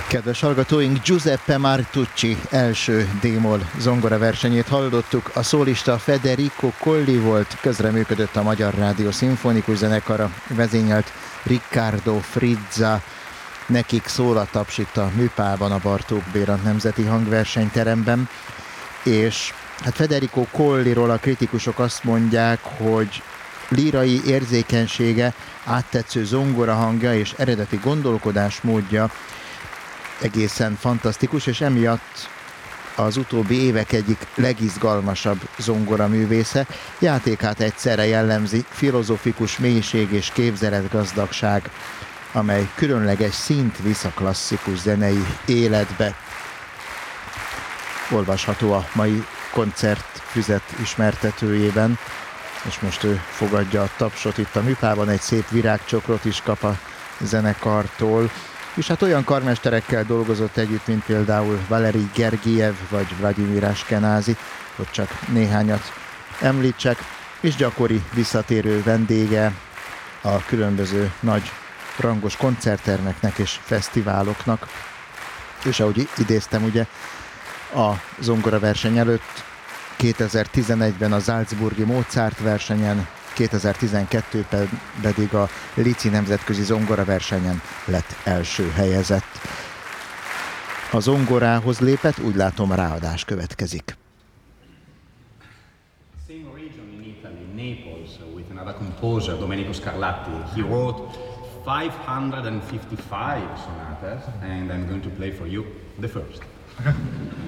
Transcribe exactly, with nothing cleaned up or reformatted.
Kedves hallgatóink, Giuseppe Martucci első d-moll zongora versenyét hallottuk. A szólista Federico Colli volt, közreműködött a Magyar Rádió Szimfonikus Zenekara, vezényelt Riccardo Frizza. Nekik szól a taps itt a Műpában, a Bartók Béla Nemzeti Hangversenyteremben. És hát Federico Colliról a kritikusok azt mondják, hogy lírai érzékenysége, áttetsző zongorahangja és eredeti gondolkodásmódja egészen fantasztikus, és emiatt az utóbbi évek egyik legizgalmasabb zongoraművésze. Játékát egyszerre jellemzi filozófikus mélység és képzeletgazdagság, amely különleges szint visz a klasszikus zenei életbe. Olvasható a mai koncertfüzet ismertetőjében, és most ő fogadja a tapsot itt a Műpában, egy szép virágcsokrot is kap a zenekartól, és hát olyan karmesterekkel dolgozott együtt, mint például Valerij Gergijev vagy Vladimir Ashkenazi, hogy csak néhányat említsek, és gyakori visszatérő vendége a különböző nagy rangos koncerttermeknek és fesztiváloknak. És ahogy idéztem, ugye a zongoraverseny előtt kétezer-tizenegyben a Salzburgi Mozart versenyen, kétezer-tizenkettőben pedig a Lici nemzetközi zongoraversenyen lett első helyezett. A zongorához lépett, úgy látom, ráadás következik. Same region in Italy, Naples, with another composer, Domenico Scarlatti. He wrote five hundred fifty-five sonatas, and I'm going to play for you the first.